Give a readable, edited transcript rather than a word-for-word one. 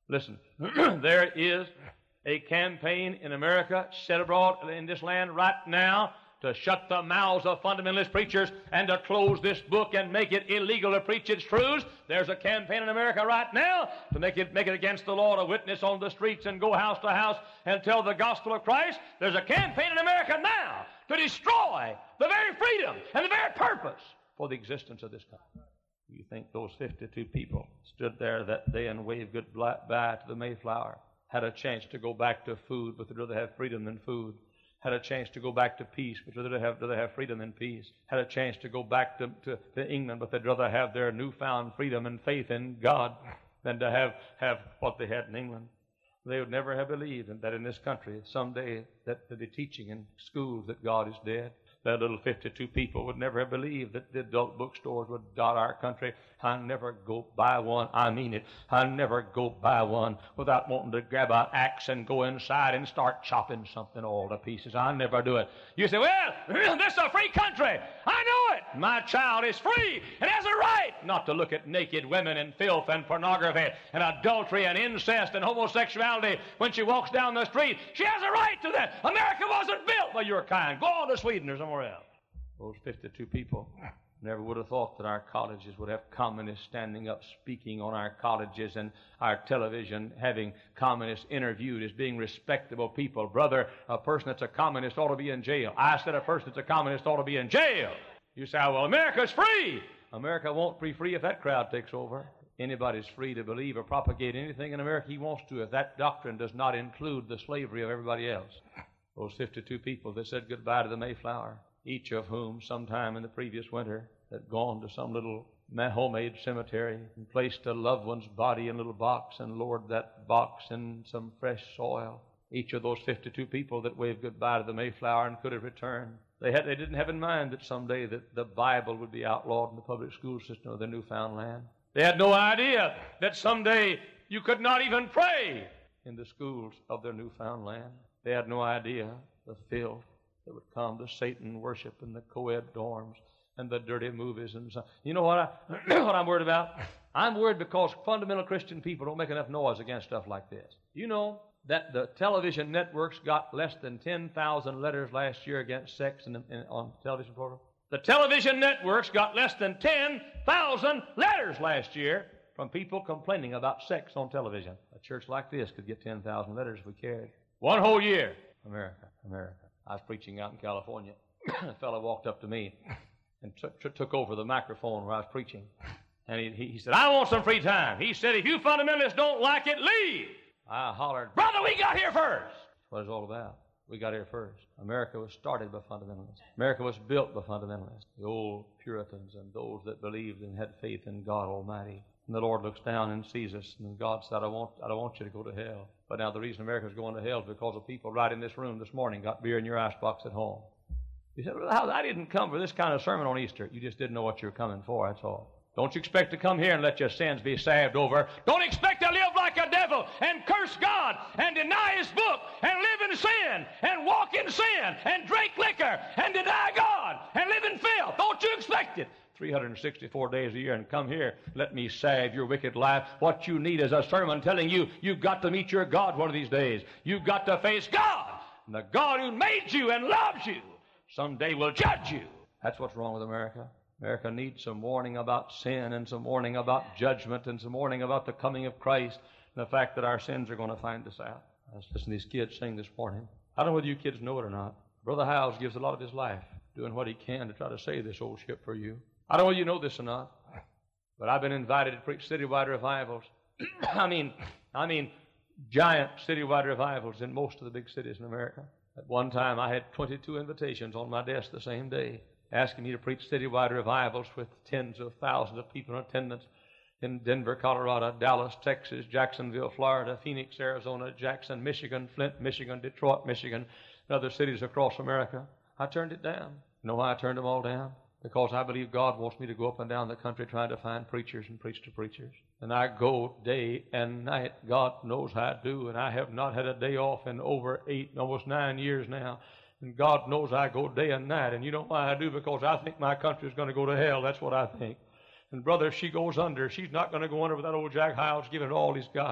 Listen, there is a campaign in America set abroad in this land right now to shut the mouths of fundamentalist preachers and to close this book and make it illegal to preach its truths. There's a campaign in America right now to make it against the law to witness on the streets and go house to house and tell the gospel of Christ. There's a campaign in America now to destroy the very freedom and the very purpose for the existence of this country. You think those 52 people stood there that day and waved goodbye to the Mayflower, had a chance to go back to food, but they'd rather have freedom than food, had a chance to go back to peace, but they'd rather have freedom than peace, had a chance to go back to England, but they'd rather have their newfound freedom and faith in God than to have what they had in England. They would never have believed that in this country someday that they'd be teaching in schools that God is dead. That little 52 people would never have believed that the adult bookstores would dot our country. I never go by one. I mean it. I never go by one without wanting to grab an axe and go inside and start chopping something all to pieces. I never do it. You say, well, this is a free country. I know it. My child is free and has a right not to look at naked women and filth and pornography and adultery and incest and homosexuality when she walks down the street. She has a right to that. America wasn't built by your kind. Go on to Sweden or somewhere else. Those 52 people never would have thought that our colleges would have communists standing up speaking on our colleges and our television having communists interviewed as being respectable people. Brother, a person that's a communist ought to be in jail. I said a person that's a communist ought to be in jail. You say, well, America's free. America won't be free if that crowd takes over. Anybody's free to believe or propagate anything in America he wants to if that doctrine does not include the slavery of everybody else. Those 52 people that said goodbye to the Mayflower, each of whom sometime in the previous winter had gone to some little homemade cemetery and placed a loved one's body in a little box and lowered that box in some fresh soil. Each of those 52 people that waved goodbye to the Mayflower and could have returned, they didn't have in mind that someday that the Bible would be outlawed in the public school system of their newfound land. They had no idea that someday you could not even pray in the schools of their newfound land. They had no idea the filth that would come to Satan worship in the co-ed dorms and the dirty movies and so. You know what what I'm worried about? I'm worried because fundamental Christian people don't make enough noise against stuff like this. You know that the television networks got less than 10,000 letters last year against sex on television programs? The television networks got less than 10,000 letters last year from people complaining about sex on television. A church like this could get 10,000 letters if we cared. One whole year. America. I was preaching out in California. A fellow walked up to me and took over the microphone where I was preaching. And he said, I want some free time. He said, if you fundamentalists don't like it, leave. I hollered, brother, we got here first. That's what it's all about. We got here first. America was started by fundamentalists. America was built by fundamentalists. The old Puritans and those that believed and had faith in God Almighty. And the Lord looks down and sees us, and God said, I don't want you to go to hell. But now the reason America's going to hell is because of people right in this room this morning got beer in your icebox at home. You said, well, I didn't come for this kind of sermon on Easter. You just didn't know what you were coming for, that's all. Don't you expect to come here and let your sins be salved over. Don't expect to live like a devil and curse God and deny His book and live in sin and walk in sin and drink liquor and deny God and live in filth. Don't you expect it. 364 days a year and come here, let me salve your wicked life. What you need is a sermon telling you you've got to meet your God one of these days. You've got to face God, and the God who made you and loves you someday will judge you. That's what's wrong with America. America needs some warning about sin and some warning about judgment and some warning about the coming of Christ and the fact that our sins are going to find us out. I was listening to these kids sing this morning. I don't know whether you kids know it or not. Brother Howes gives a lot of his life doing what he can to try to save this old ship for you. I don't know whether you know this or not, but I've been invited to preach citywide revivals. I mean, giant citywide revivals in most of the big cities in America. At one time, I had 22 invitations on my desk the same day, asking me to preach citywide revivals with tens of thousands of people in attendance in Denver, Colorado, Dallas, Texas, Jacksonville, Florida, Phoenix, Arizona, Jackson, Michigan, Flint, Michigan, Detroit, Michigan, and other cities across America. I turned it down. You know why I turned them all down? Because I believe God wants me to go up and down the country trying to find preachers and preach to preachers. And I go day and night. God knows I do. And I have not had a day off in over 8, almost 9 years now. And God knows I go day and night. And you know why I do? Because I think my country is going to go to hell. That's what I think. And brother, if she goes under, she's not going to go under with that old Jack Hyles giving it all he's got.